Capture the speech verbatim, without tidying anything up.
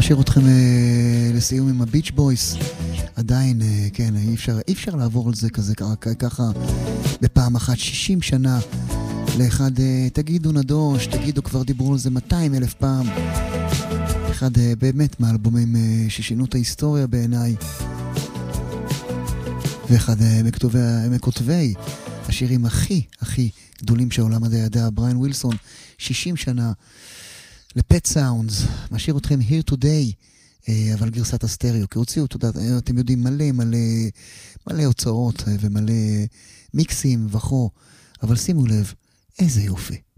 משאיר אתכם אה, לסיום עם הביץ' בויס. עדיין, אה, כן, אי אפשר, אי אפשר לעבור על זה כזה ככה בפעם אחת. שישים שנה לאחד, אה, תגידו נדוש, תגידו כבר דיברו על זה מאתיים אלף פעם. אחד אה, באמת מהאלבומים אה, ששינו את ההיסטוריה בעיניי. ואחד אה, מכתובי, מכותבי השירים הכי הכי גדולים שהעולם הזה ידע, בריאן ווילסון, שישים שנה לפט סאונדס. משאיר אתכם Here Today, אבל גרסת הסטריאו, כי הוציאו, אתם יודעים, מלא מלא מלא הוצאות ומלא מיקסים וכו, אבל שימו לב, איזה יופי.